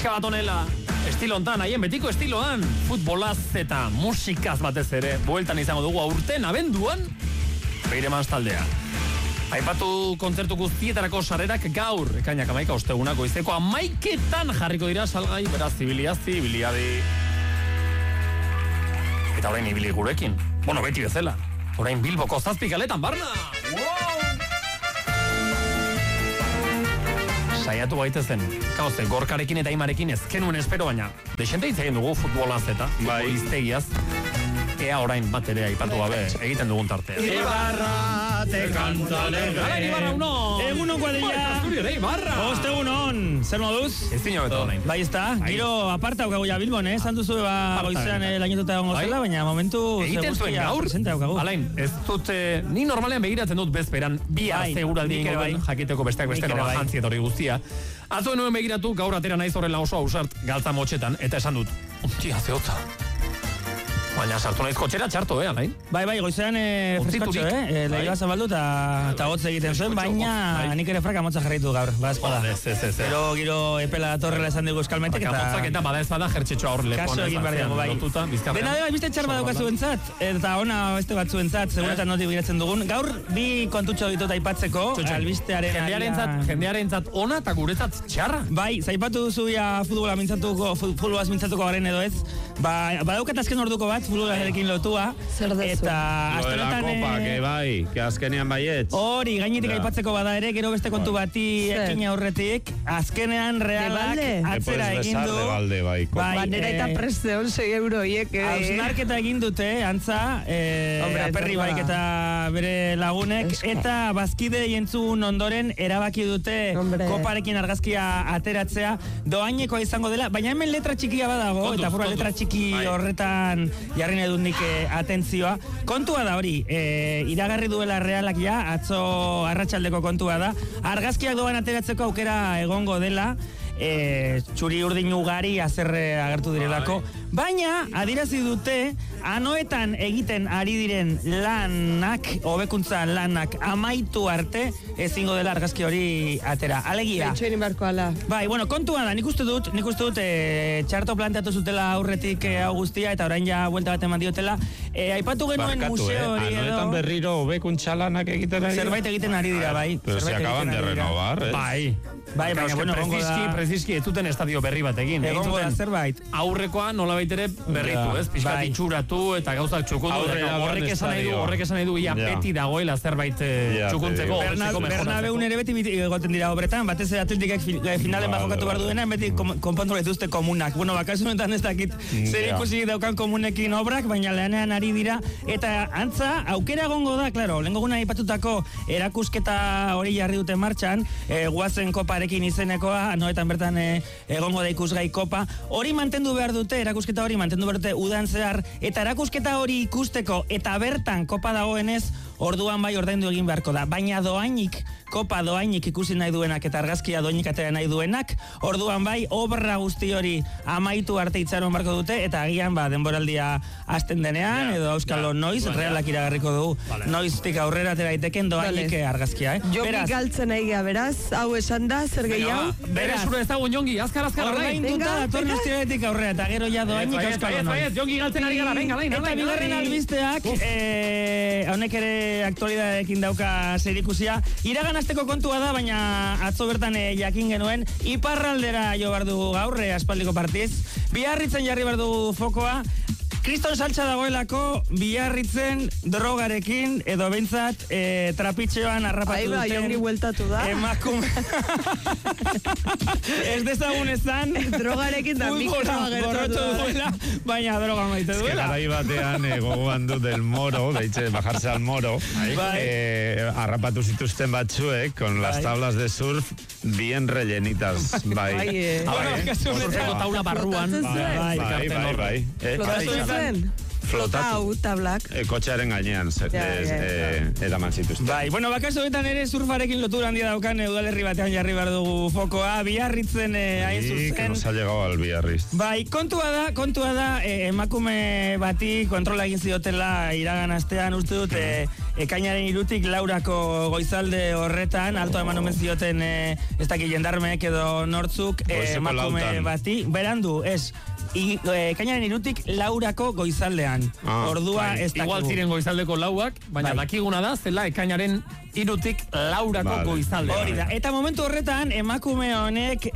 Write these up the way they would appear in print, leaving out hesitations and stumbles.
Pixka bat onela, estilontan, haien betiko estiloan, futbolaz eta musikaz batez ere, bueltan izango dugu aurten abenduan, Beiremans taldea. Aipatu kontzertu guztietarako sarrerak gaur, ekainak 11 ostegunak goizeko 11etan jarriko dira salgai, beraz, zibiliadi. Eta orain ibili gurekin. Bueno, beti bezala. Orain Bilboko 7 kaletan, barna! Wow! Saiatu gaitezen. Kauze, Gorkarekin eta Imarekin ezkenuen espero, baina desente hitz egin dugu futbolaz eta futboliztegiaz. Ea orain bat ere aipatu gabe egiten dugun tartea. Ibarra, te canta alegre. Gara, Ibarra, uno! Egunon, kuadrilla! Ibarra! Ostegunon, zer moduz? Ez dino beto orain. Bai, ez da. Giro aparta haukagu ja Bilbon, Santuzu goizean lainetuta egongo zela, baina momentu... Egiten zuen gaur? Alain, ez dut, ni normalean begiratzen dut bezperan, bihar seguraldi ingoen, jakiteko besteak beste nola jantzi eta hori guztia. Atzo nuen begiratu, gaur atera naiz horrela oso ausart galtza motxetan, eta esan dut, ontia, zeotza. Baina sartu naiz kotxera txarto, Alain? Bai, goizean freskotxo, lehioa zabaldu eta hotz egiten zuen, baina nik ere fraka motza jarraitu gaur, badazpada. Pero giro epela datorrela esan dugu eskalmetek eta... Motzak eta bada ez bada jertxetxo aur lepoan. Kaso egin behar dugu, bai. Bena dela, biste txar badaukazu entzat, eta ona beste batzu entzat, seguretan noti biratzen dugun. Gaur, bi kontutxo ditut aipatzeko, albistearen... Jendearentzat ona eta guretzat txarra. Bai, zaipatu duzu ja futbolaz mintzatuko garen edo ez. Badaukat azken orduko bat, futbolarekin lotua. Zer dezu? Eta lo de la copa, que bai, que azkenean baietz. Hori, gainetik aipatzeko bada ere, gero beste kontu bati ekin aurretik, azkenean realak atzera egin du. De bai, Banera eta preste 11 euro hiek. Hausnarketa egin dute, antza, aperri baik eta bere lagunek, eta bazkide jentzun ondoren erabaki dute koparekin argazkia ateratzea, doainekoa izango dela, baina hemen letra txikia badago, eta fura letra txiki horretan jarri nahi dut nik atentzioa. Kontua da hori, iragarri duela realak ja, atzo arratsaldeko kontua da. Argazkiak doan ateratzeko aukera egongo dela, txuri urdin ugari azerre agertu direlako. Baina, adirazi dute, anoetan egiten ari diren lanak, hobekuntza lanak amaitu arte, ezingo dela argazki hori atera. Alegia. Betxoerin barko ala. Bai, bueno, kontua da, nik uste dut, txarto planteatu zutela aurretik hau guztia, eta orain ja buelta bat eman diotela. Aipatu genuen museo hori edo... Anoetan berriro hobekuntza lanak egiten ari dira? Zerbait egiten ari dira, bai. Pero se acaban de renovar, Bai, baina, bueno, prezizki ez zuten estadio berri bat egin. Egongo da zerbait. Aurrekoa nolabait ere berritu, ez? Pixkat itxuratu eta gauzak txukundu. Horrek esan nahi du, ia beti dagoela zerbait txukuntzeko. Bernabeun ere beti egoten dira obretan, batez atletikak finalen bajokatu behar duena, beti konpontu dituzte komunak. Bueno, bakasunetan ez dakit zer ikusi daukan komunekin obrak, baina lanean ari dira. Eta antza, aukera egongo da, klaro, lehenko guna ipatutako erakusketa hori jarri dute martxan, guazen koparekin izenekoa, noetan bertan egongo da ikusgai kopa. Hori mantendu behar dute, erakusketa hori mantendu behar dute udan zehar, eta erakusketa hori ikusteko eta bertan kopa dagoenez, orduan bai ordaindu egin beharko da. Baina kopa doainik ikusi nahi duenak eta argazkia doainik atera nahi duenak, orduan bai obra guzti hori amaitu arte itxaron beharko dute, eta agian denboraldia hasten denean, edo auskalo noiz, realak iragarriko dugu, noiztik aurrera atera daiteken doainik argazkia. Jongi galtzen nahi geha, beraz, hau esan da, zer gehiago? Beraz, zure ez dago Jongi, azkar, orain duta dator guztiaretik aurrera, eta gero ja doainik auskalo noiz. Jongi galtzen ari gara, venga, eta bigarren albisteak, honek ere aktualidadekin dauka zerikusia, iragan asteko kontua da, baina atzo bertan jakin genuen, iparraldera jo behar dugu gaur, aspaldiko partiz. Biarritzen jarri behar dugu fokoa, kriston saltza dagoelako Biarritzen drogarekin, edo behintzat trapitxeoan harrapatu duten... Jongi bueltatu da. Emakume... Ez dezagun ezan... Drogarekin da mikroa gertatu duela, baina droga maite duela. Ez que garai batean gogoan du del Moro, deitxe, bajarse al Moro, harrapatu zituzten batzuek, con las tablas de surf bien rellenitas, bai. Osortzeko taula barruan. Bai. flotatu tablak. Kotxearen gainean eraman zituzten. Bai, bueno, bakaso honetan ere surfarekin lotura handia daukan udalerri batean jarri behar dugu fokoa, Biarritzen hain zuzen. Que nos ha llegado al Biarritz. Bai, kontua da, emakume bati kontrola egin ziotela iragan astean, uste dut, ekainaren 3 Laurako goizalde horretan, alto eman omen zioten, ez dakit jendarmeek edo nortzuk, emakume bati, berandu, ez, ekainaren 3 Laurako goizaldean. Ordua ez dakigu. Igual ziren goizaldeko lauak, baina dakiguna da, zela ekainaren 3 Laurako goizaldean. Hori da, eta momentu horretan, emakume honek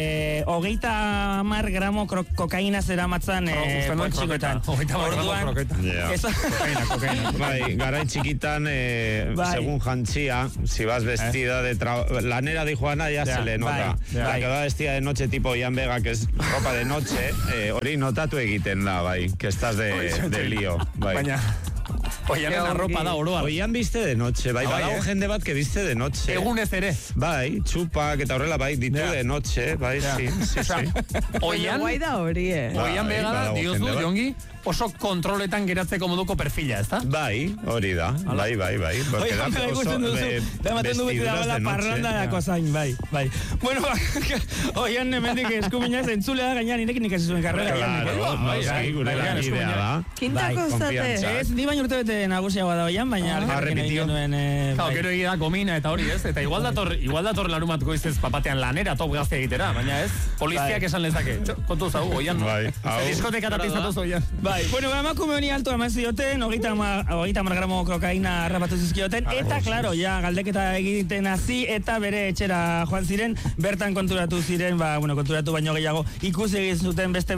30 gramo kokaina zeramatzan poltsikoetan. Orduan, kokaina. Bai, garai txikitan, según jantzia, si vas vestida de lanera de Juana, ya se le nota. La que va vestida de noche tipo Ian Vega, que es ropa de noche, hori notatu egiten da, bai, que estás de lío. Baina... Oianen arropa da oroa. Oian viste de noche, bai, badago jende bat que viste de noche. Egunez ere. Bai, txupak eta horrela, bai, ditu de noche, bai, sí. Oian guai da hori, Oian begada, diozu, Jongi, oso kontroletan geratzeko moduko perfila, ez da? Bai, hori da, bai. Oian begada ikusten duzu, damaten du beti dagoela parranda dako zain, bai. Bueno, oian hemendik eskuminaz entzule da gainean irekin ikasi zuen karrera. Bai, gure idea da. Kintako zate. Ez, ni baino urte bete nagusiagoa da oian, baina repetio. Gero egia da komina eta hori, ez? Eta igual dator larumat goizez papatean lanera top gazte egitera, baina ez? Poliziak esan lezake. Kontu zau, oian. Diskoteka tapizatuz oian. Bai, bueno, emakume honi alto eman zioten, 30 gramo kokaina harrapatu zizkioten, eta, klaro, ja, galdeketa egiten hasi eta bere etxera joan ziren, bertan konturatu ziren, konturatu baino gehiago, ikusi egin zuten beste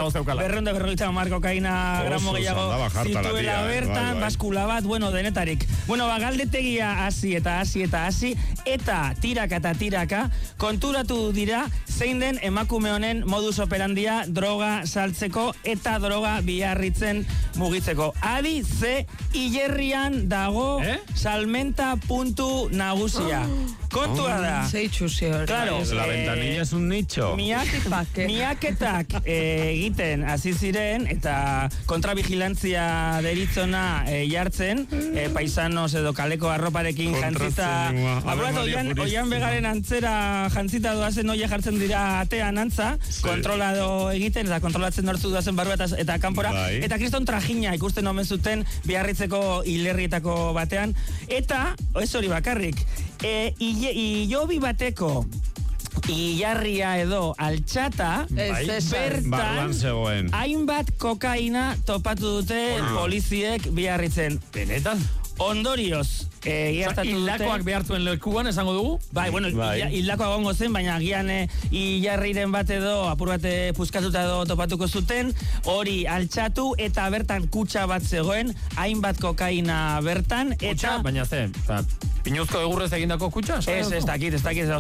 250 kokaina gramo gehiago zituela bertan, baskula bat, denetarik. Galdetegia hasi eta tiraka konturatu dira zein den emakume honen modus operandia droga saltzeko eta droga Biarritzen mugitzeko. Adi ze hilerrian dago salmenta puntu nagusia. Kontua da. Claro, la ventanilla es un nicho. Miaketak egiten hasi ziren eta kontravigilantzia deritzona jartzen, paisanos edo kaleko arroparekin jantzita. Oian begaren antzera jantzita doazen oia jartzen dira atean antza, kontrolado egiten, eta kontrolatzen nortzu doazen barru eta kanpora, eta kriston trajina ikusten omen zuten Biarritzeko hilerrietako batean, eta, ez hori bakarrik, ilobi bateko ilarria edo altxata, bertan hainbat kokaina topatu dute poliziek Biarritzen. Benetan? Ondorioz, hildakoak behartuen lekuan, esango dugu? Bai, hildakoak gongo zen, baina agian hilarriren bat edo apur bat puskatuta edo topatuko zuten, hori altxatu eta bertan kutsa bat zegoen, hainbat kokaina bertan, eta... Baina ze, pinuzko egurrez egindako kutsa? Ez dakit,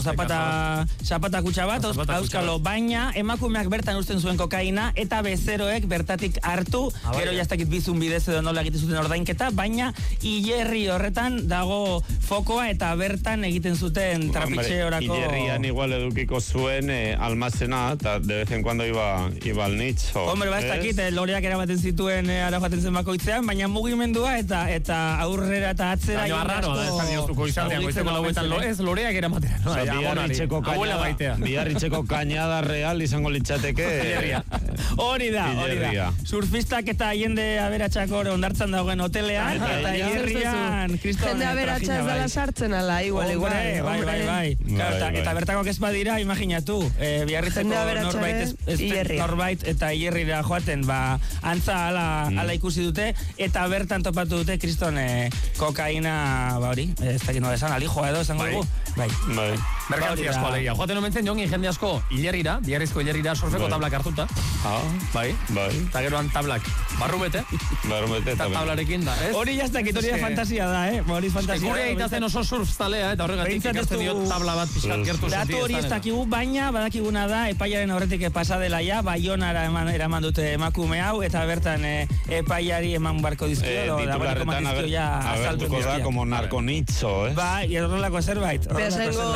zapata kutsa bat, auskalo, baina emakumeak bertan usten zuen kokaina, eta bezeroek bertatik hartu, gero jaztakit bizun bidez edo nola egiten zuten ordainketa, baina hilerri horretan dago fokoa eta bertan egiten zuten trapitxeorako... Hilerrian igual edukiko zuen almazena, eta de vez en cuando iba al nicho. Hombre, ez dakit, loreak eramaten zituen ara joaten zen bakoitzean, baina mugimendua eta aurrera eta atzera... Baina arraro da, esan diozuko izaldean, goizeko lauetan ez loreak eramatera. Biarritzeko kainada real izango litzateke... Hori da. Surfistak eta jende aberatxako ondartzan dagoen hotelean, eta hilerrian... Jende aberatxa ez dala sartzen ala, igual. Bai. Eta bertakoak ez badira, imaginatu, Biarritzeko norbait eta hilerrira joaten, antza ala ikusi dute, eta bertan topatu dute kriston kokaina, ez dakit nola esan, alijoa edo, esango dugu? Bai. Merkantzi asko alegia. Joaten omentzen jongi jende asko hilerrira, Biarrizko hilerrira surfeko tablak hartuta. Bai. Eta geroan tablak barrubete. Eta tablarekin da, ez? Hori jaztakit, hori da fantasia da, hori fantasia. Hori egitazen oso surf zalea, eta horregatik ikasten diot tabla bat pixkat gertu zenti. Datu hori ez dakigu, baina badakiguna da, epaiaren aurretik pasadela ja, Baionara eraman dute emakume hau, eta bertan epaiari eman barko dizkio, agertuko da como narkonitzo, Bai, horrelako zerbait. Beasengo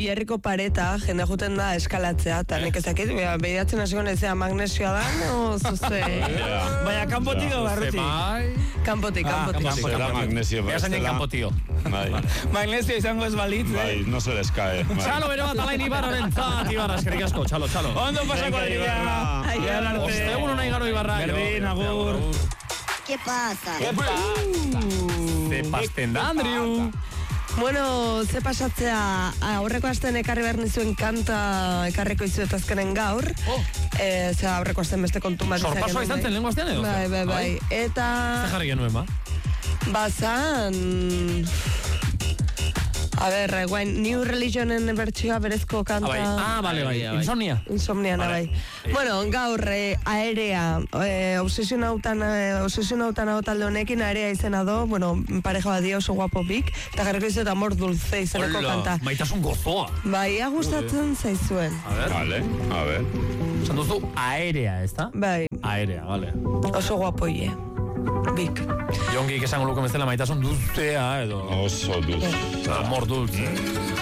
Biarriko pareta, jende juten da eskalatzea, eta nek ezakit, behidatzen hasiko nezea magnesioa da, no, zuze... Baina, kanpotik o barrutik? Kanpotik. Zera magnesio, kanpotio. Magnesio izango ez balitz, Bai, no se les cae. Txalo bere bat alain Ibarraren zat, Ibarra, eskerrik asko, txalo. Ondo pasako dira. Ostegun hona Igaro Ibarra. Berdin, agur. ¿Qué pasa? Ze pasten da, Andriu. Bueno, ze pasatzea, aurreko astean ekarri behar nizuen kanta ekarriko izuet azkenen gaur. Ze aurreko astean beste kontu bat izan. Sorpasoa izan zen lengo astean edo? Bai. Eta... Ze jarri genuen, ba? Bazan... A ber, guain, New Religionen bertsioa berezko kanta... Bai. Insomnia, bai. Bueno, gaur, aerea, obsesionautan hau talde honekin, aerea izena do, bueno, pareja bat oso guapo bik, eta jarriko izet amor dulce izeneko kanta. Maitasun gozoa. Bai, gustatzen zaizuen. Vale, a ver. Esan duzu aerea, ez da? Bai. Aerea, vale. Oso guapo hie. Bik. Jongik esango luko bezala maitasun dulzea, edo... Oso dulce. Amor dulce.